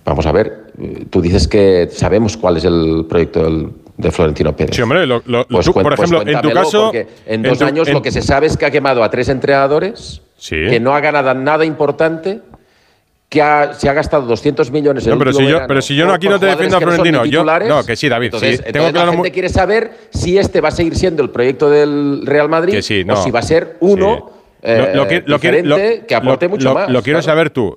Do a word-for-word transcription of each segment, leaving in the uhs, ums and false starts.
vamos a ver, tú dices que sabemos cuál es el proyecto del, de Florentino Pérez. Sí, hombre, lo, lo, pues, tú, por pues ejemplo, en tu caso... Porque en dos en tu, años en, lo que se sabe es que ha quemado a tres entrenadores, sí. que no ha ganado nada importante, que ha, se ha gastado doscientos millones en no, el pero último si yo, verano, pero si yo no, aquí no te defiendo a Florentino. Yo, no, que sí, David. Entonces, sí, entonces tengo claro la gente muy... quiere saber si este va a seguir siendo el proyecto del Real Madrid que sí, no. o si va a ser uno... Sí. Eh, lo, lo, que, lo, diferente, lo, que aporte lo, mucho lo, más. Lo quiero claro. saber tú.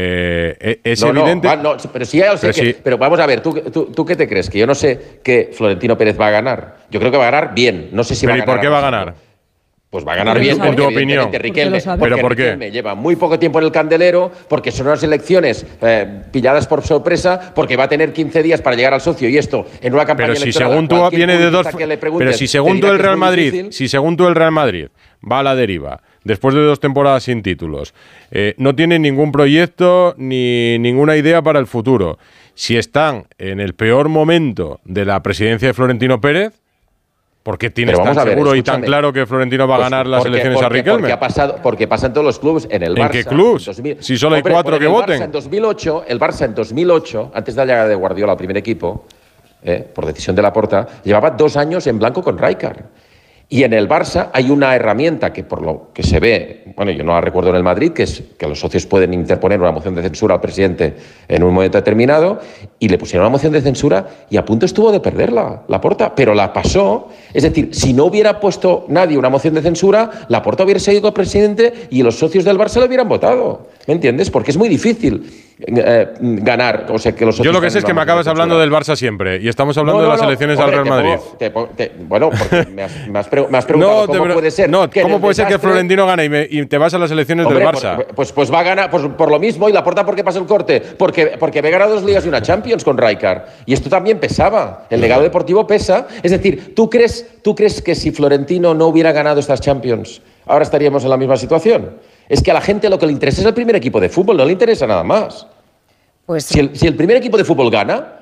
Eh, es no, evidente. No, no, pero sí, ya lo sé pero, que, sí. pero vamos a ver, ¿tú, tú, ¿tú qué te crees? Que yo no sé que Florentino Pérez va a ganar. Yo creo que va a ganar bien. No sé si pero va a ganar. ¿y por qué va a ganar? Pues va a ganar bien, en tu opinión. Riquelme, ¿Pero porque por qué? Riquelme lleva muy poco tiempo en el candelero, porque son unas elecciones eh, pilladas por sorpresa, porque va a tener quince días para llegar al socio y esto en una campaña pero si electoral. Según tú viene de dos, pero si según tú el Real Madrid, difícil. si según tú el Real Madrid va a la deriva después de dos temporadas sin títulos, eh, no tienen ningún proyecto ni ninguna idea para el futuro. Si están en el peor momento de la presidencia de Florentino Pérez, ¿por qué tienes tan ver, seguro escúchame. y tan claro que Florentino va a pues ganar las porque, elecciones porque, a Riquelme? Porque, ha pasado, porque pasa en todos los clubes. En el ¿En Barça. qué clubs? dos mil, si solo hay hombre, cuatro que el voten. Barça en dos mil ocho, el Barça en dos mil ocho, antes de la llegada de Guardiola al primer equipo, eh, por decisión de Laporta, llevaba dos años en blanco con Rijkaard. Y en el Barça hay una herramienta que por lo que se ve, bueno, yo no la recuerdo en el Madrid, que es que los socios pueden interponer una moción de censura al presidente en un momento determinado, y le pusieron una moción de censura y a punto estuvo de perderla, Laporta, pero la pasó. Es decir, si no hubiera puesto nadie una moción de censura, Laporta hubiera seguido presidente y los socios del Barça lo hubieran votado. ¿Me entiendes? Porque es muy difícil eh, ganar. O sea, que los Yo lo que sé es que me acabas hablando del Barça siempre y estamos hablando no, no, de las no, elecciones hombre, al Real Madrid. Te pongo, te, te, bueno, porque me has, me has, pre, me has preguntado no, cómo te, puede ser. No, ¿cómo puede desastre, ser que Florentino gane y, me, y te vas a las elecciones hombre, del Barça? Por, pues, pues va a ganar pues, por lo mismo y Laporta porque pasa el corte. Porque, porque había ganado dos ligas y una Champions con Rijkaard. Y esto también pesaba. El legado deportivo pesa. Es decir, ¿tú crees, ¿tú crees que si Florentino no hubiera ganado estas Champions, ahora estaríamos en la misma situación? Es que a la gente lo que le interesa es el primer equipo de fútbol, no le interesa nada más. Pues si el, si el primer equipo de fútbol gana, o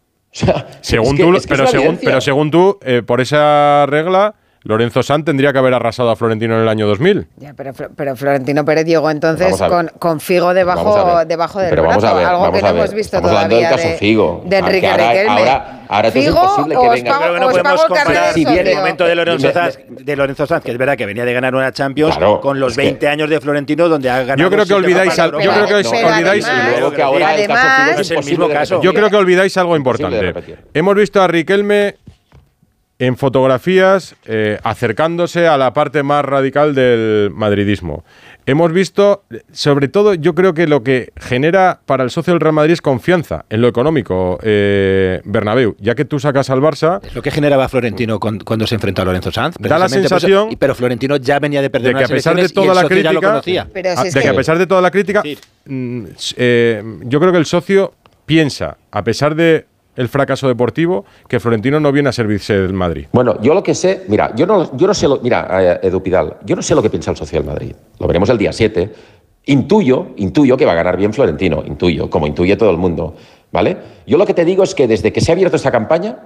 sea, según es que, tú, es que pero, es según, pero según tú, eh, por esa regla, Lorenzo Sanz tendría que haber arrasado a Florentino en el año dos mil. Ya, pero, pero Florentino Pérez llegó entonces con, con Figo debajo, debajo del pero brazo, vamos a ver, algo vamos que no a ver. hemos visto Estamos todavía hablando del caso de, Figo, de Enrique ahora, Riquelme. Ahora, ahora Figo, es imposible que venga. Yo creo que no podemos comparar si viene el momento de Lorenzo Sanz, de Lorenzo Sanz, que es verdad que venía de ganar una Champions, claro, con los veinte que, años de Florentino donde ha ganado. Yo creo que olvidáis algo. Yo creo que olvidáis. Yo creo que olvidáis algo importante. Hemos visto a Riquelme en fotografías eh, acercándose a la parte más radical del madridismo. Hemos visto, sobre todo, yo creo que lo que genera para el socio del Real Madrid es confianza en lo económico, eh, Bernabéu, ya que tú sacas al Barça... Es lo que generaba Florentino con, cuando se enfrentó a Lorenzo Sanz. Da la sensación... Eso, pero Florentino ya venía de perder de que a pesar de toda la crítica, pero si es de que, que a pesar de toda la crítica, sí. eh, yo creo que el socio piensa, a pesar de el fracaso deportivo, que Florentino no viene a servirse del Madrid. Bueno, yo lo que sé, mira, yo no, yo no sé, lo, mira, Edu Pidal, yo no sé lo que piensa el socio del Madrid. Lo veremos el día siete. Intuyo, intuyo que va a ganar bien Florentino, intuyo, como intuye todo el mundo, ¿vale? Yo lo que te digo es que desde que se ha abierto esta campaña,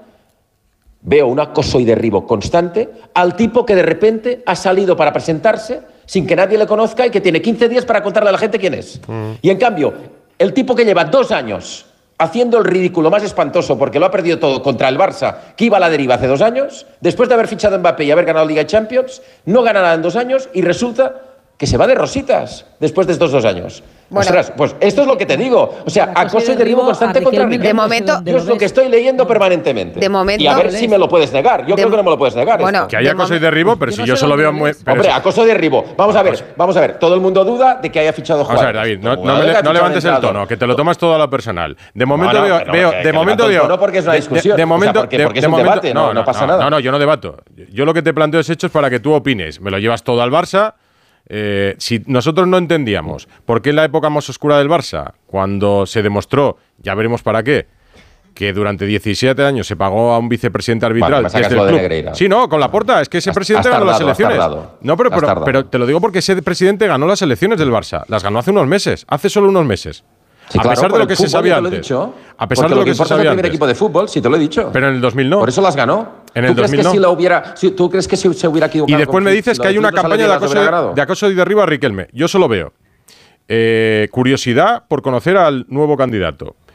veo un acoso y derribo constante al tipo que de repente ha salido para presentarse sin que nadie le conozca y que tiene quince días para contarle a la gente quién es. Mm. Y en cambio, el tipo que lleva dos años haciendo el ridículo más espantoso porque lo ha perdido todo contra el Barça, que iba a la deriva hace dos años, después de haber fichado a Mbappé y haber ganado Liga de Champions, no gana nada en dos años y resulta que se va de rositas después de estos dos años. Bueno, ostras, pues esto es lo que te digo. O sea, acoso y derribo constante contra Riquelme. De momento, yo es lo que estoy leyendo permanentemente. De momento, y a ver si me lo puedes negar. Yo de, creo que no me lo puedes negar. Bueno, que haya acoso y derribo, pero yo si no yo solo veo muy... Hombre, es... acoso y derribo. Vamos a ver, vamos a ver. Todo el mundo duda de que haya fichado jugadores. Vamos a ver, David, no, no, me, no levantes el tono, que te lo tomas todo a lo personal. De momento no, no, veo... veo que, de que momento veo... No porque es una discusión. De, de momento... O sea, porque, porque de, es un momento, debate, no, no, no pasa no, nada. No, no, yo no debato. Yo lo que te planteo es hechos para que tú opines. Me lo llevas todo al Barça... Eh, si nosotros no entendíamos por qué en la época más oscura del Barça, cuando se demostró, ya veremos para qué, que durante diecisiete años se pagó a un vicepresidente arbitral vale, desde el club. De sí, no, con Laporta, es que ese has, presidente has tardado, ganó las elecciones. No, pero, pero, pero te lo digo porque ese presidente ganó las elecciones del Barça, las ganó hace unos meses, hace solo unos meses. Sí, a claro, pesar de lo que se sabía antes. Dicho, a pesar de lo lo que, que se sabía es el primer antes. equipo de fútbol, si te lo he dicho. Pero en el dos mil no. Por eso las ganó. En el ¿Tú dos mil crees que no. si la hubiera, si, ¿Tú crees que si se hubiera equivocado? Y después me dices si que hay una campaña de acoso de, de acoso y derribo a Riquelme. Yo solo veo eh, curiosidad por conocer al nuevo candidato.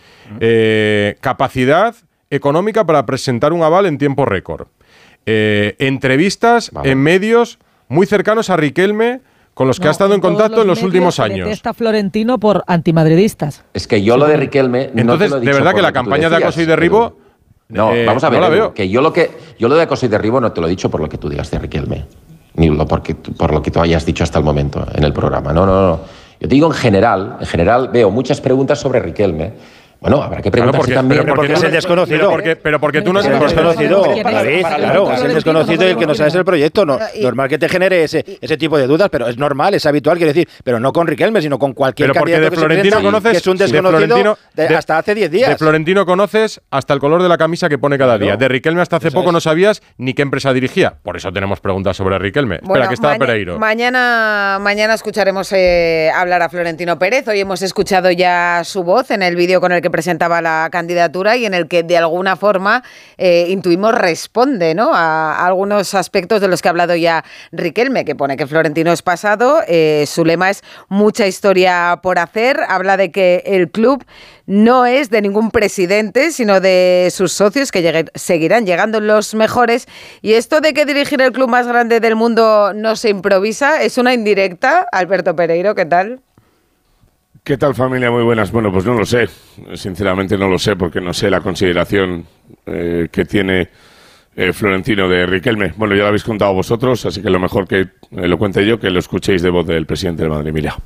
Eh, capacidad económica para presentar un aval en tiempo récord. Eh, entrevistas vale. en medios muy cercanos a Riquelme, con los que no, ha estado en contacto en los últimos años. Está Florentino por antimadridistas. Es que yo sí, lo de Riquelme no Entonces, te lo he dicho de verdad que la campaña de acoso y derribo... No, eh, vamos a ver, no la Edu, veo. que yo lo que yo lo de acoso y derribo no te lo he dicho por lo que tú digas de Riquelme, ni lo porque, por lo que tú hayas dicho hasta el momento en el programa. No, no, no. Yo te digo en general, en general veo muchas preguntas sobre Riquelme. Bueno, habrá que preguntar claro, también. Pero porque es el desconocido. Pero porque, pero porque tú no es el desconocido, David, claro, es el desconocido y el que no sabes el proyecto. No, normal que te genere ese, ese tipo de dudas, pero es normal, es habitual, quiero decir, pero no con Riquelme, sino con cualquier pero candidato de que Florentino se conoces, que es un desconocido de de, de, hasta hace diez días. De Florentino conoces hasta el color de la camisa que pone cada día. No, de Riquelme hasta hace poco es. no sabías ni qué empresa dirigía. Por eso tenemos preguntas sobre Riquelme. Bueno, Espera, que estaba Pereiro. Mañana, mañana escucharemos eh, hablar a Florentino Pérez. Hoy hemos escuchado ya su voz en el vídeo con el que presentaba la candidatura y en el que de alguna forma eh, intuimos responde, ¿no?, a, a algunos aspectos de los que ha hablado ya Riquelme, que pone que Florentino es pasado, eh, su lema es mucha historia por hacer, habla de que el club no es de ningún presidente, sino de sus socios, que llegue, seguirán llegando los mejores, y esto de que dirigir el club más grande del mundo no se improvisa, ¿es una indirecta? Alberto Pereiro, ¿qué tal? ¿Qué tal, familia? Muy buenas. Bueno, pues no lo sé. Sinceramente no lo sé, porque no sé la consideración eh, que tiene eh, Florentino de Riquelme. Bueno, ya lo habéis contado vosotros, así que lo mejor que eh, lo cuente yo, que lo escuchéis de voz del presidente del Madrid. Mira.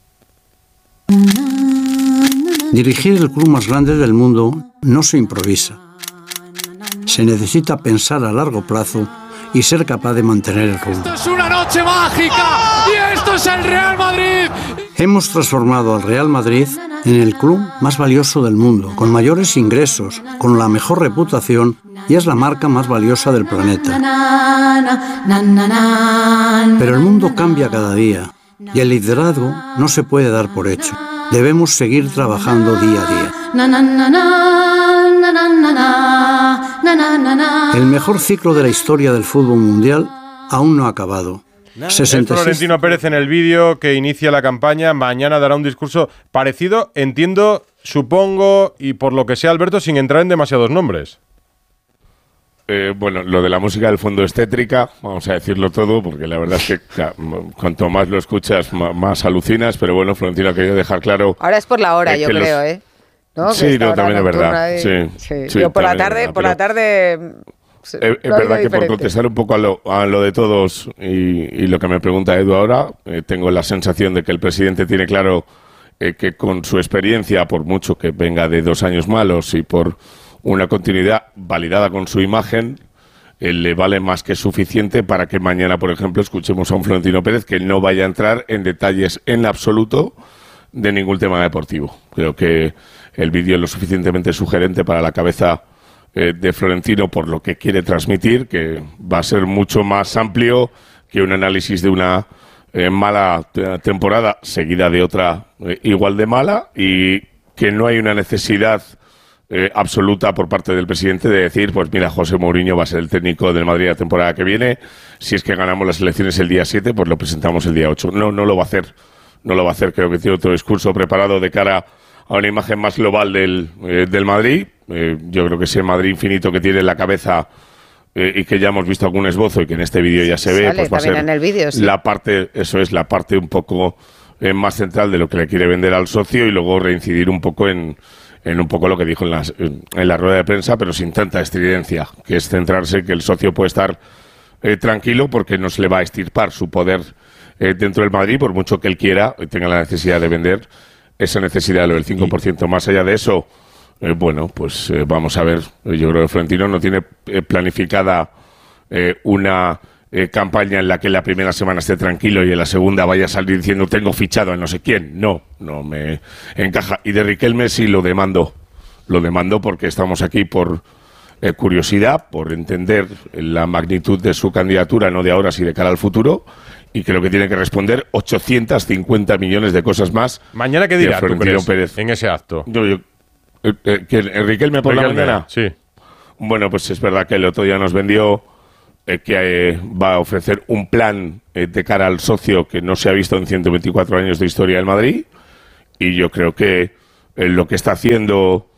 Dirigir el club más grande del mundo no se improvisa. Se necesita pensar a largo plazo y ser capaz de mantener el rumbo. ¡Esto es una noche mágica! ¡Y esto es el Real Madrid! Hemos transformado al Real Madrid en el club más valioso del mundo, con mayores ingresos, con la mejor reputación y es la marca más valiosa del planeta. Pero el mundo cambia cada día y el liderazgo no se puede dar por hecho. Debemos seguir trabajando día a día. El mejor ciclo de la historia del fútbol mundial aún no ha acabado. sesenta y seis... Florentino Pérez en el vídeo que inicia la campaña. Mañana dará un discurso parecido, entiendo, supongo, y por lo que sea, Alberto, sin entrar en demasiados nombres. Eh, bueno, lo de la música del fondo es tétrica, vamos a decirlo todo, porque la verdad es que claro, cuanto más lo escuchas, más, más alucinas, pero bueno, Florentino ha querido dejar claro... Ahora es por la hora, eh, yo creo, los... ¿eh? ¿No? Sí, no, también es verdad. Y... Sí, sí. Sí, yo por la tarde, verdad, por la tarde... Es, es verdad que diferente. Por contestar un poco a lo, a lo de todos y, y lo que me pregunta Edu ahora, eh, tengo la sensación de que el presidente tiene claro eh, que con su experiencia, por mucho que venga de dos años malos y por una continuidad validada con su imagen, eh, le vale más que suficiente para que mañana, por ejemplo, escuchemos a un Florentino Pérez que no vaya a entrar en detalles en absoluto de ningún tema deportivo. Creo que el vídeo es lo suficientemente sugerente para la cabeza eh, de Florentino por lo que quiere transmitir, que va a ser mucho más amplio que un análisis de una eh, mala t- temporada seguida de otra eh, igual de mala, y que no hay una necesidad Eh, absoluta por parte del presidente de decir, pues mira, José Mourinho va a ser el técnico del Madrid la temporada que viene, si es que ganamos las elecciones el día siete, pues lo presentamos el día ocho. No, no lo va a hacer, no lo va a hacer, creo que tiene otro discurso preparado de cara a una imagen más global del, eh, del Madrid. Eh, yo creo que ese Madrid infinito que tiene en la cabeza eh, y que ya hemos visto algún esbozo y que en este vídeo ya se ve, Sale, pues va a ser en el vídeo, sí. la parte, eso es, la parte un poco eh, más central de lo que le quiere vender al socio, y luego reincidir un poco en en un poco lo que dijo en, las, en la rueda de prensa, pero sin tanta estridencia, que es centrarse que el socio puede estar eh, tranquilo porque no se le va a extirpar su poder eh, dentro del Madrid, por mucho que él quiera y tenga la necesidad de vender esa necesidad del cinco por ciento. Más allá de eso, eh, bueno, pues eh, vamos a ver. Yo creo que Florentino no tiene eh, planificada eh, una eh, campaña en la que la primera semana esté tranquilo y en la segunda vaya a salir diciendo tengo fichado a no sé quién. No, no me encaja. Y de Riquelme sí lo demando. Lo demando porque estamos aquí por eh, curiosidad, por entender la magnitud de su candidatura, no de ahora, sino de cara al futuro, y creo que tiene que responder ochocientos cincuenta millones de cosas más. ¿Mañana qué dirá Florentino Pérez en ese acto? Yo, yo, eh, eh, ¿que Riquelme por Riquelme, la mañana? Sí. Bueno, pues es verdad que el otro día nos vendió eh, que eh, va a ofrecer un plan eh, de cara al socio que no se ha visto en ciento veinticuatro años de historia del Madrid, y yo creo que eh, lo que está haciendo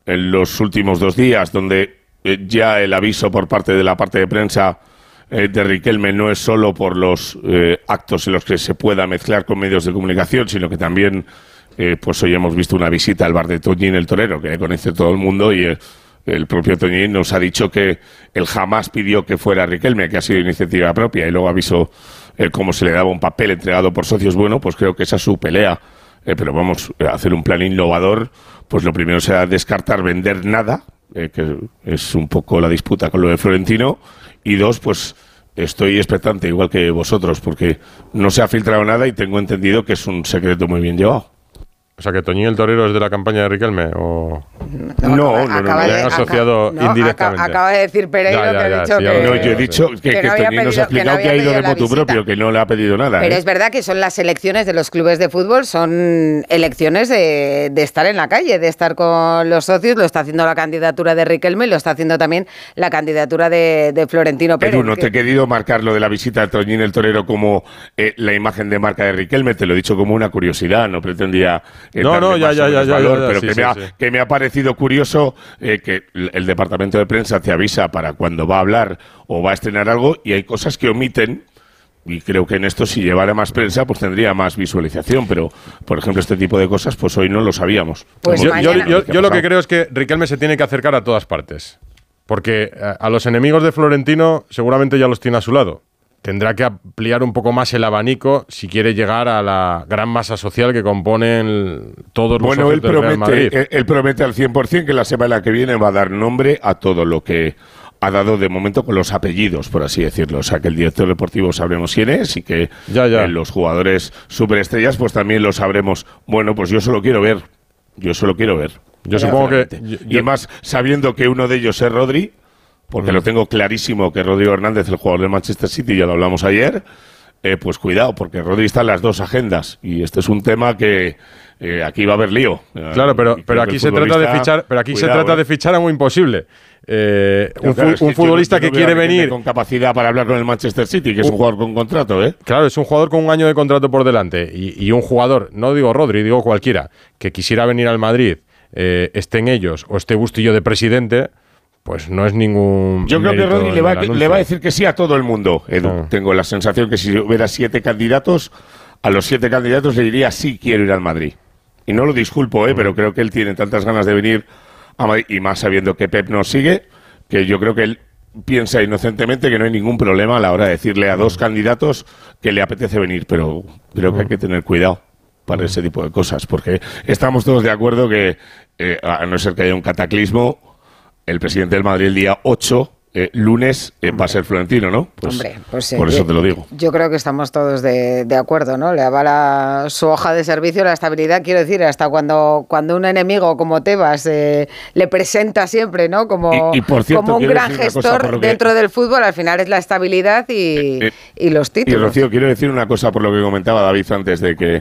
en los últimos dos días, donde eh, ya el aviso por parte de la parte de prensa eh, de Riquelme no es solo por los eh, actos en los que se pueda mezclar con medios de comunicación, sino que también, eh, pues hoy hemos visto una visita al bar de Toñín el Torero, que conoce todo el mundo, y eh, el propio Toñín nos ha dicho que él jamás pidió que fuera Riquelme, que ha sido iniciativa propia, y luego avisó eh, cómo se le daba un papel entregado por socios. Bueno, pues creo que esa es su pelea. Eh, pero vamos, a hacer un plan innovador, pues lo primero será descartar vender nada, eh, que es un poco la disputa con lo de Florentino, y dos, pues estoy expectante, igual que vosotros, porque no se ha filtrado nada y tengo entendido que es un secreto muy bien llevado. O sea, que Toñín el Torero es de la campaña de Riquelme, o... No, no, no, no, no, de, asociado no, indirectamente. Acaba de decir Pereiro ya, ya, que ha ya, dicho sí, que... No, yo he dicho que, que, que no Toñín nos ha explicado que, no que ha ido de motu propio, que no le ha pedido nada. Pero ¿eh? es verdad que son las elecciones de los clubes de fútbol, son elecciones de, de estar en la calle, de estar con los socios. Lo está haciendo la candidatura de Riquelme, lo está haciendo también la candidatura de, de Florentino Pérez. Edu, no que... te he querido marcar lo de la visita de Toñín el Torero como eh, la imagen de marca de Riquelme, te lo he dicho como una curiosidad, no pretendía... Eh, no, no, ya, ya, ya, ya, valor, ya, ya, pero sí, que, sí, me ha, sí. que me ha parecido curioso eh, que el departamento de prensa te avisa para cuando va a hablar o va a estrenar algo, y hay cosas que omiten, y creo que en esto si llevara más prensa pues tendría más visualización, pero por ejemplo este tipo de cosas pues hoy no lo sabíamos. Pues yo, yo, mañana. yo, yo lo que creo es que Riquelme se tiene que acercar a todas partes, porque a, a los enemigos de Florentino seguramente ya los tiene a su lado. Tendrá que ampliar un poco más el abanico si quiere llegar a la gran masa social que componen todos los bueno, socios él del Real Madrid. promete, él, él promete al cien por cien que la semana que viene va a dar nombre a todo lo que ha dado de momento con los apellidos, por así decirlo. O sea, que el director deportivo sabremos quién es y que ya, ya. Eh, los jugadores superestrellas pues también lo sabremos. Bueno, pues yo solo quiero ver. Yo solo quiero ver. Yo supongo que... Yo, y además, sabiendo que uno de ellos es Rodri, porque lo tengo clarísimo que Rodrigo Hernández, el jugador del Manchester City, ya lo hablamos ayer, eh, pues cuidado, porque Rodri está en las dos agendas, y este es un tema que eh, aquí va a haber lío. Claro, pero, pero aquí se trata de fichar, pero aquí cuidado, se trata eh. de fichar a un imposible. Eh, un, claro, es que un futbolista no, que quiere venir con capacidad para hablar con el Manchester City, que es un jugador con contrato, ¿eh? Claro, es un jugador con un año de contrato por delante, y, y un jugador, no digo Rodri, digo cualquiera, que quisiera venir al Madrid, eh, esté en ellos o esté Bustillo de presidente, pues no es ningún... Yo creo que Rodri le va, le va a decir que sí a todo el mundo, Edu. Ah. Tengo la sensación que si hubiera siete candidatos, a los siete candidatos le diría sí quiero ir al Madrid. Y no lo disculpo, ¿eh? Mm. Pero creo que él tiene tantas ganas de venir a Madrid, y más sabiendo que Pep nos sigue, que yo creo que él piensa inocentemente que no hay ningún problema a la hora de decirle a dos candidatos que le apetece venir, pero creo que hay que tener cuidado para ese tipo de cosas, porque estamos todos de acuerdo que, eh, a no ser que haya un cataclismo, el presidente del Madrid el día ocho, eh, lunes, eh, va a ser Florentino, ¿no? Pues, Hombre, pues por eso te lo digo. Yo creo que estamos todos de, de acuerdo, ¿no? Le avala su hoja de servicio, la estabilidad, quiero decir, hasta cuando, cuando un enemigo como Tebas eh, le presenta siempre, ¿no? Como, y, y por cierto, como un gran gestor que, dentro del fútbol, al final es la estabilidad y, eh, eh, y los títulos. Y Rocío, quiero decir una cosa por lo que comentaba David antes de que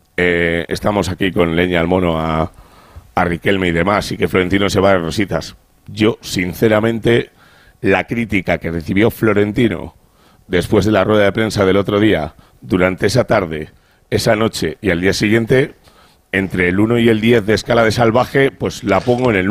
eh, estamos aquí con leña al mono a, a Riquelme y demás, y que Florentino se va de rositas. Yo, sinceramente, la crítica que recibió Florentino después de la rueda de prensa del otro día, durante esa tarde, esa noche y al día siguiente, entre el uno y el diez de escala de salvaje, pues la pongo en el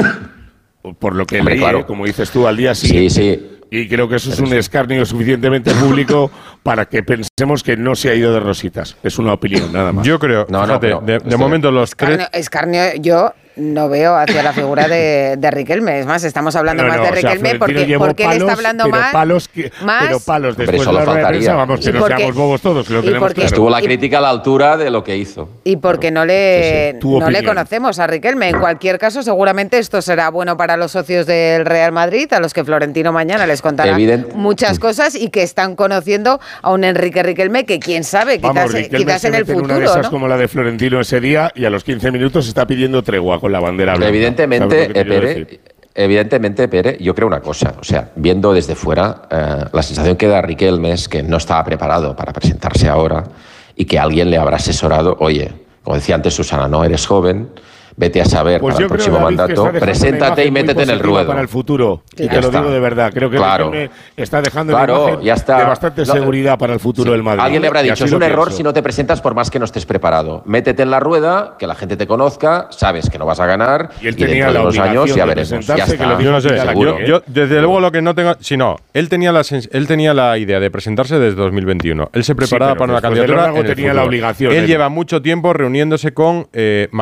nueve. Por lo que Hombre, leí, claro. como dices tú, al día siguiente. Sí, sí. Y creo que eso es un escarnio suficientemente público para que pensemos que no se ha ido de rositas. Es una opinión, nada más. Yo creo, no, fíjate, no, de, de momento los escarnio, tres... Escarnio, yo no veo hacia la figura de, de Riquelme. Es más, estamos hablando no, más no, de o sea, Riquelme porque, porque palos, él está hablando pero más, palos que, más... Pero palos después Hombre, de la rueda de faltaría. prensa, vamos, que no porque, seamos bobos todos, que lo tenemos porque, claro. Estuvo la crítica a la altura de lo que hizo. Y porque no le, sí, sí. no le conocemos a Riquelme. En cualquier caso, seguramente esto será bueno para los socios del Real Madrid, a los que Florentino mañana les contará Evidente. muchas cosas y que están conociendo a un Enrique Riquelme que quién sabe, quizás, Vamos, Riquelme quizás se en el mete futuro, en una de esas ¿no? como la de Florentino ese día y a los quince minutos está pidiendo tregua con la bandera blanca. Evidentemente, eh, Pere, evidentemente, Pere, yo creo una cosa, o sea, viendo desde fuera, eh, la sensación que da Riquelme es que no estaba preparado para presentarse ahora y que alguien le habrá asesorado, oye, como decía antes Susana, no eres joven, vete a saber pues para el próximo creo, David, mandato, preséntate y métete en el ruedo. Para el futuro, y te lo digo de verdad. Creo que claro. está dejando claro, una imagen ya está. de bastante no, seguridad para el futuro sí. del Madrid. Alguien le habrá dicho, es un error pienso. si no te presentas por más que no estés preparado. Métete en la rueda, que la gente te conozca, sabes que no vas a ganar y, él y dentro de unos años ya veremos. Ya está. Que lo yo no sé, yo, yo desde luego lo que no tengo... Si no, él tenía, la, él tenía la idea de presentarse desde dos mil veintiuno. Él se preparaba sí, para una candidatura en el tenía la obligación. Él ¿eh? lleva mucho tiempo reuniéndose con... Eh,